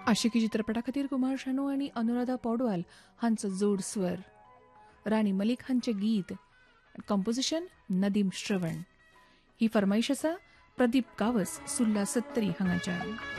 आशिकी चित्रपटा खातीर कुमार शानू आनी अनुराधा पौडवाल हांचो जोड स्वर. राणी मलिक हांचे गीत, कंपोजिशन नदीम श्रवण. ही फरमाईश आसा प्रदीप गावस, सुल्ला सत्तरी हांगाच्यान.